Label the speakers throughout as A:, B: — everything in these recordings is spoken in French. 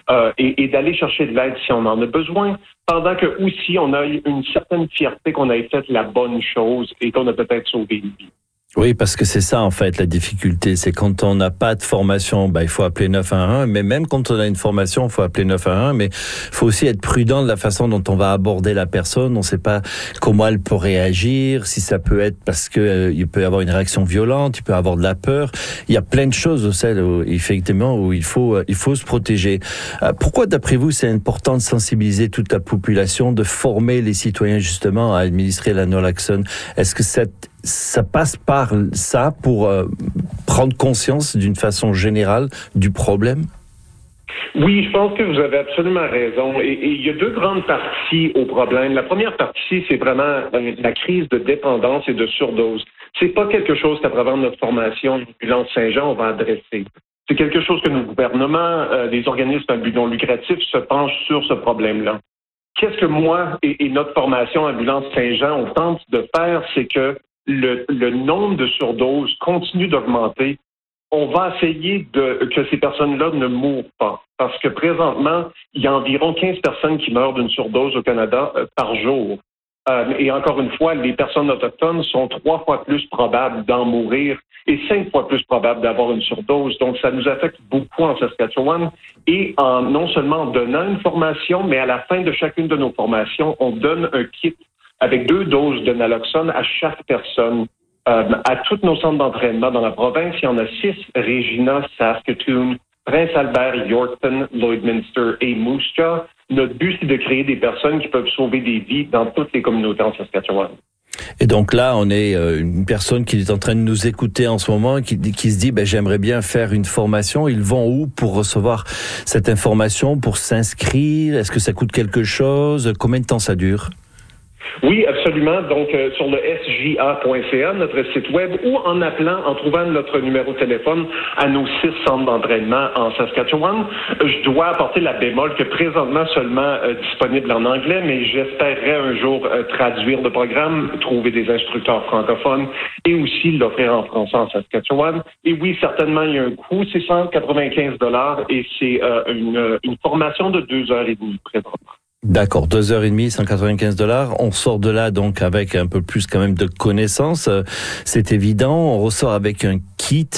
A: et d'aller chercher de l'aide si on en a besoin, pendant que aussi on a une certaine fierté qu'on ait fait la bonne chose et qu'on a peut-être sauvé une vie.
B: Oui, parce que c'est ça en fait la difficulté, c'est quand on n'a pas de formation, il faut appeler 911, mais même quand on a une formation, il faut appeler 911, mais il faut aussi être prudent de la façon dont on va aborder la personne, on ne sait pas comment elle peut réagir, si ça peut être parce que il peut y avoir une réaction violente, il peut y avoir de la peur, il y a plein de choses effectivement où il faut se protéger. Pourquoi d'après vous c'est important de sensibiliser toute la population, de former les citoyens justement à administrer la naloxone? Est-ce que ça passe par ça pour prendre conscience d'une façon générale du problème?
A: Oui, je pense que vous avez absolument raison. Et il y a deux grandes parties au problème. La première partie, c'est vraiment la crise de dépendance et de surdose. C'est pas quelque chose qu'à travers notre formation Ambulance Saint-Jean, on va adresser. C'est quelque chose que nos gouvernements, les organismes à but non lucratif se penchent sur ce problème-là. Qu'est-ce que moi et notre formation Ambulance Saint-Jean, on tente de faire, c'est que le nombre de surdoses continue d'augmenter. On va essayer que ces personnes-là ne mourent pas. Parce que présentement, il y a environ 15 personnes qui meurent d'une surdose au Canada par jour. Et encore une fois, les personnes autochtones sont 3 fois plus probables d'en mourir et 5 fois plus probables d'avoir une surdose. Donc, ça nous affecte beaucoup en Saskatchewan. Et non seulement en donnant une formation, mais à la fin de chacune de nos formations, on donne un kit avec 2 doses de naloxone à chaque personne. À tous nos centres d'entraînement dans la province, il y en a 6, Regina, Saskatoon, Prince-Albert, Yorkton, Lloydminster et Moose Jaw. Notre but, c'est de créer des personnes qui peuvent sauver des vies dans toutes les communautés en Saskatchewan.
B: Et donc là, on est une personne qui est en train de nous écouter en ce moment, qui se dit, j'aimerais bien faire une formation. Ils vont où pour recevoir cette information, pour s'inscrire? Est-ce que ça coûte quelque chose? Combien de temps ça dure?
A: Oui, absolument. Donc, sur le sja.ca, notre site web, ou en appelant, en trouvant notre numéro de téléphone à nos 6 centres d'entraînement en Saskatchewan. Je dois apporter la bémol que présentement seulement disponible en anglais, mais j'espérerais un jour traduire le programme, trouver des instructeurs francophones et aussi l'offrir en français en Saskatchewan. Et oui, certainement, il y a un coût, c'est 195 $ et c'est une formation de 2h30 présentement.
B: D'accord, 2h30, 195 $. On sort de là donc avec un peu plus quand même de connaissances, c'est évident. On ressort avec un kit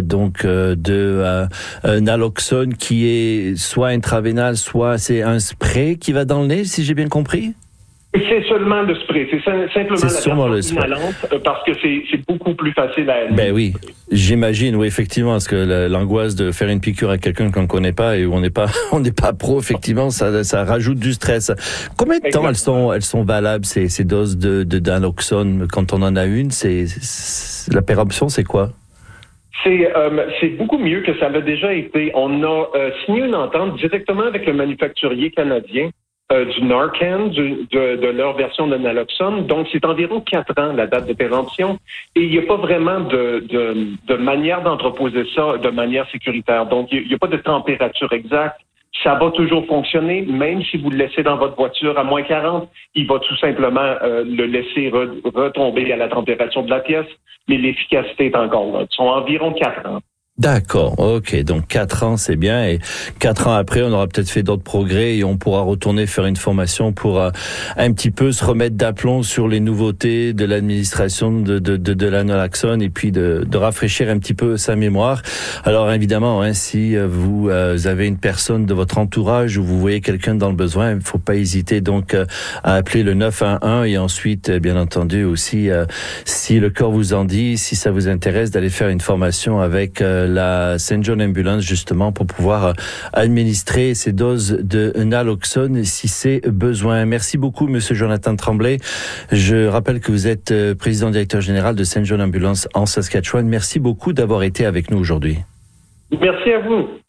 B: de naloxone qui est soit intraveinal, soit c'est un spray qui va dans le nez, si j'ai bien compris.
A: C'est seulement le spray. C'est simplement la version inhalante parce que c'est beaucoup plus facile à administrer.
B: Ben oui, j'imagine, oui, effectivement, parce que l'angoisse de faire une piqûre à quelqu'un qu'on ne connaît pas et où on n'est pas pro, effectivement, ça rajoute du stress. Combien de temps elles sont valables, ces doses de naloxone, quand on en a une? La péremption, c'est quoi?
A: C'est beaucoup mieux que ça l'a déjà été. On a signé une entente directement avec le manufacturier canadien du Narcan, de leur version de naloxone. Donc, c'est environ 4 ans, la date de péremption. Et il n'y a pas vraiment de manière d'entreposer ça de manière sécuritaire. Donc, il n'y a pas de température exacte. Ça va toujours fonctionner, même si vous le laissez dans votre voiture à moins 40, il va tout simplement le laisser retomber à la température de la pièce, mais l'efficacité est encore là. Ce sont environ 4 ans.
B: D'accord, ok, donc 4 ans c'est bien, et 4 ans après on aura peut-être fait d'autres progrès et on pourra retourner faire une formation pour un petit peu se remettre d'aplomb sur les nouveautés de l'administration de la naloxone et puis de rafraîchir un petit peu sa mémoire. Alors évidemment, si vous avez une personne de votre entourage ou vous voyez quelqu'un dans le besoin, il ne faut pas hésiter donc à appeler le 911 et ensuite bien entendu aussi si le cœur vous en dit, si ça vous intéresse d'aller faire une formation avec la Saint John Ambulance justement pour pouvoir administrer ces doses de naloxone si c'est besoin. Merci beaucoup Monsieur Jonathan Tremblay. Je rappelle que vous êtes président directeur général de Saint John Ambulance en Saskatchewan. Merci beaucoup d'avoir été avec nous aujourd'hui.
A: Merci à vous.